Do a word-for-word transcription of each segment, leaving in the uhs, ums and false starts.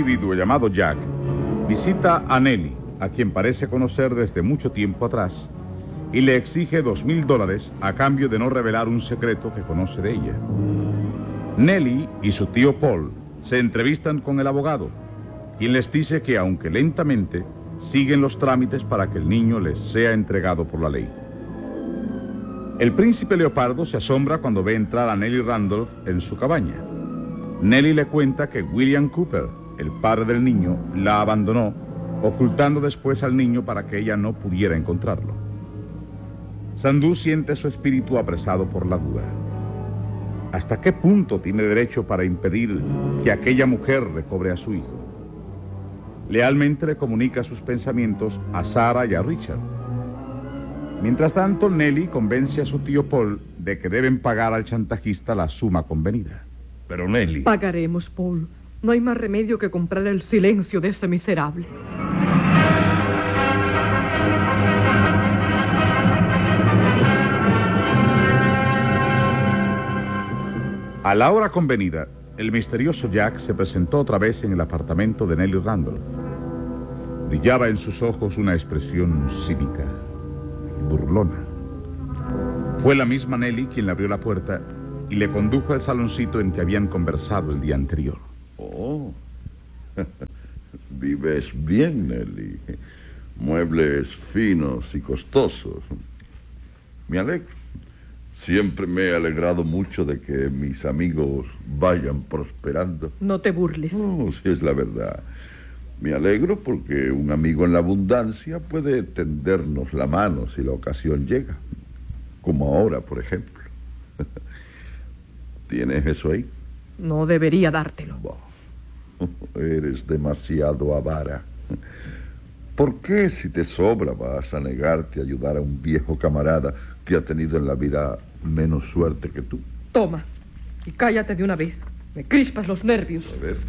individuo llamado Jack visita a Nelly, a quien parece conocer desde mucho tiempo atrás, y le exige dos mil dólares a cambio de no revelar un secreto que conoce de ella. Nelly y su tío Paul se entrevistan con el abogado, quien les dice que, aunque lentamente, siguen los trámites para que el niño les sea entregado por la ley. El príncipe Leopardo se asombra cuando ve entrar a Nelly Randolph en su cabaña. Nelly le cuenta que William Cooper, el padre del niño, la abandonó, ocultando después al niño para que ella no pudiera encontrarlo. Sandú siente su espíritu apresado por la duda. ¿Hasta qué punto tiene derecho para impedir que aquella mujer recobre a su hijo? Lealmente le comunica sus pensamientos a Sarah y a Richard. Mientras tanto, Nelly convence a su tío Paul de que deben pagar al chantajista la suma convenida. Pero Nelly... Pagaremos, Paul. No hay más remedio que comprar el silencio de ese miserable. A la hora convenida, el misterioso Jack se presentó otra vez en el apartamento de Nelly Randolph. Brillaba en sus ojos una expresión cínica y burlona. Fue la misma Nelly quien le abrió la puerta y le condujo al saloncito en que habían conversado el día anterior. Oh, vives bien, Nelly. Muebles finos y costosos. Me alegro. Siempre me he alegrado mucho de que mis amigos vayan prosperando. No te burles. No, si es la verdad. Me alegro porque un amigo en la abundancia puede tendernos la mano si la ocasión llega. Como ahora, por ejemplo. ¿Tienes eso ahí? No debería dártelo. Oh, eres demasiado avara. ¿Por qué, si te sobra, vas a negarte a ayudar a un viejo camarada que ha tenido en la vida menos suerte que tú? Toma, y cállate de una vez. Me crispas los nervios. A ver.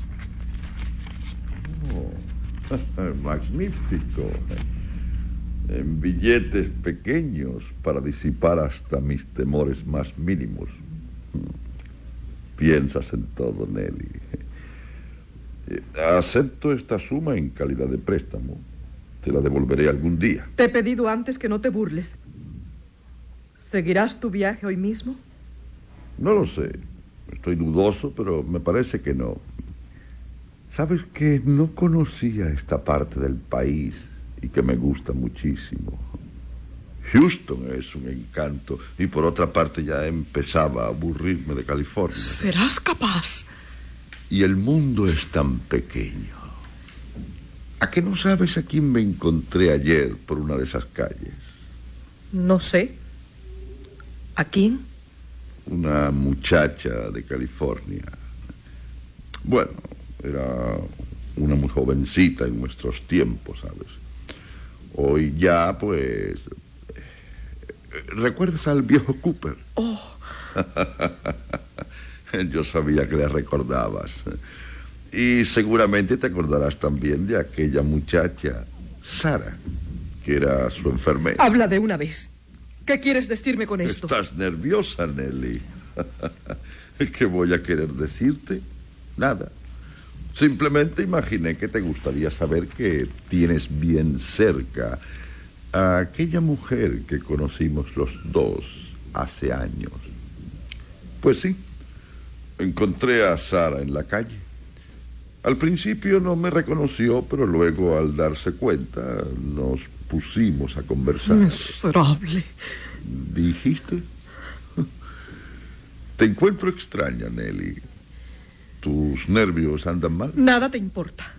Oh, magnífico. En billetes pequeños para disipar hasta mis temores más mínimos. Piensas en todo, Nelly. Acepto esta suma en calidad de préstamo. Te la devolveré algún día. Te he pedido antes que no te burles. ¿Seguirás tu viaje hoy mismo? No lo sé. Estoy dudoso, pero me parece que no. ¿Sabes que no conocía esta parte del país y que me gusta muchísimo? Houston es un encanto y por otra parte ya empezaba a aburrirme de California. ¿Serás capaz? Y el mundo es tan pequeño. ¿A qué no sabes a quién me encontré ayer por una de esas calles? No sé. ¿A quién? Una muchacha de California. Bueno, era una muy jovencita en nuestros tiempos, ¿sabes? Hoy ya, pues... ¿Recuerdas al viejo Cooper? Oh. Yo sabía que le recordabas. Y seguramente te acordarás también de aquella muchacha, Sarah, que era su enfermera. Habla de una vez. ¿Qué quieres decirme con esto? Estás nerviosa, Nelly. ¿Qué voy a querer decirte? Nada. Simplemente imaginé que te gustaría saber que tienes bien cerca a aquella mujer que conocimos los dos hace años. Pues sí. Encontré a Sarah en la calle. Al principio no me reconoció, pero luego, al darse cuenta, nos pusimos a conversar. Miserable. ¿Dijiste? Te encuentro extraña, Nelly. ¿Tus nervios andan mal? Nada te importa.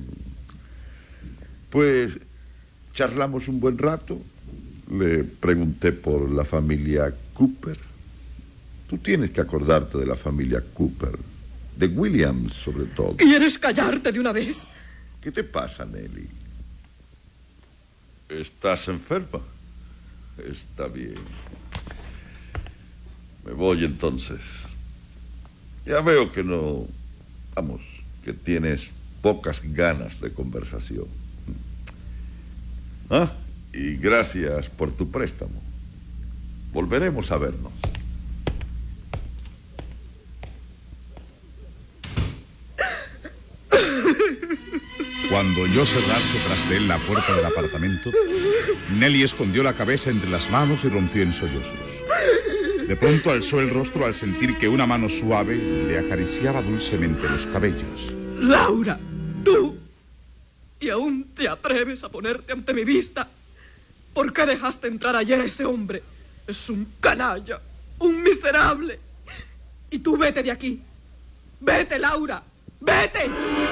Pues charlamos un buen rato. Le pregunté por la familia Cooper. Tú tienes que acordarte de la familia Cooper, de Williams sobre todo. ¿Quieres callarte de una vez? ¿Qué te pasa, Nelly? ¿Estás enferma? Está bien. Me voy entonces. Ya veo que no... Vamos, que tienes pocas ganas de conversación. Ah, y gracias por tu préstamo. Volveremos a vernos. Cuando oyó cerrarse tras de él la puerta del apartamento, Nelly escondió la cabeza entre las manos y rompió en sollozos. De pronto alzó el rostro al sentir que una mano suave le acariciaba dulcemente los cabellos. Laura, tú, y aún te atreves a ponerte ante mi vista. ¿Por qué dejaste entrar ayer a ese hombre? Es un canalla, un miserable. Y tú vete de aquí. Vete, Laura, vete.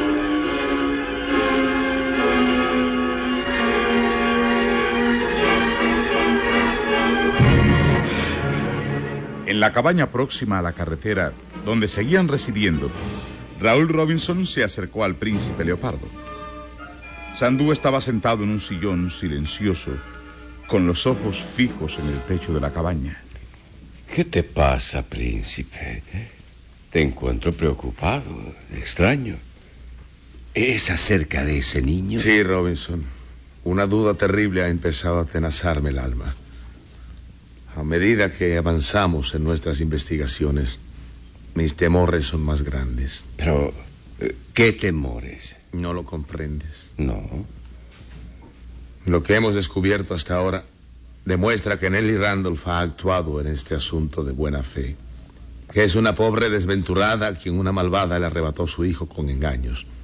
En la cabaña próxima a la carretera, donde seguían residiendo, Raúl Robinson se acercó al príncipe Leopardo. Sandú estaba sentado en un sillón silencioso, con los ojos fijos en el techo de la cabaña. ¿Qué te pasa, príncipe? Te encuentro preocupado, extraño. ¿Es acerca de ese niño? Sí, Robinson. Una duda terrible ha empezado a atenazarme el alma. A medida que avanzamos en nuestras investigaciones, mis temores son más grandes. Pero, ¿qué temores? No lo comprendes. No. Lo que hemos descubierto hasta ahora demuestra que Nelly Randolph ha actuado en este asunto de buena fe. Que es una pobre desventurada a quien una malvada le arrebató su hijo con engaños.